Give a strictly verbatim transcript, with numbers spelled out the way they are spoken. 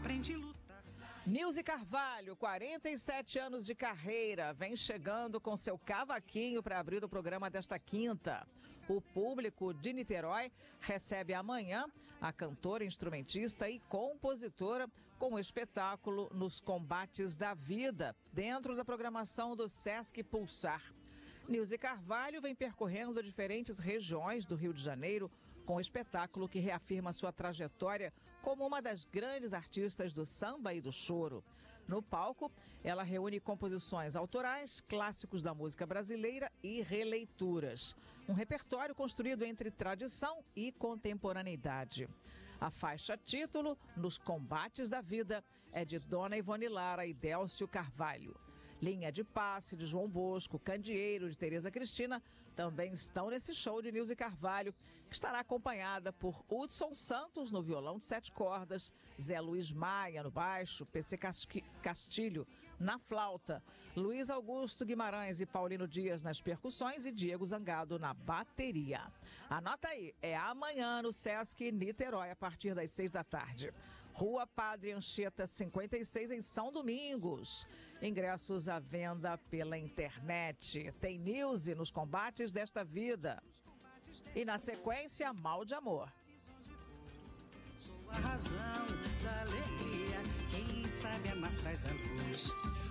aprende a lutar. Nilze Carvalho, quarenta e sete anos de carreira, vem chegando com seu cavaquinho para abrir o programa desta quinta. O público de Niterói recebe amanhã a cantora, instrumentista e compositora com o espetáculo Nos Combates da Vida, dentro da programação do Sesc Pulsar. Nilze Carvalho vem percorrendo diferentes regiões do Rio de Janeiro com o espetáculo que reafirma sua trajetória como uma das grandes artistas do samba e do choro. No palco, ela reúne composições autorais, clássicos da música brasileira e releituras. Um repertório construído entre tradição e contemporaneidade. A faixa título, Nos Combates da Vida, é de Dona Ivone Lara e Délcio Carvalho. Linha de Passe, de João Bosco, Candeeiro, de Tereza Cristina, também estão nesse show de Nilze Carvalho, que estará acompanhada por Hudson Santos no violão de sete cordas, Zé Luiz Maia no baixo, P C Castilho na flauta, Luiz Augusto Guimarães e Paulino Dias nas percussões e Diego Zangado na bateria. Anota aí, é amanhã no Sesc Niterói, a partir das seis da tarde. Rua Padre Anchieta, cinquenta e seis, em São Domingos. Ingressos à venda pela internet. Tem Nilze nos Combates desta Vida. E na sequência, Mal de Amor. Sou a razão da alegria, quem sabe amar traz a luz.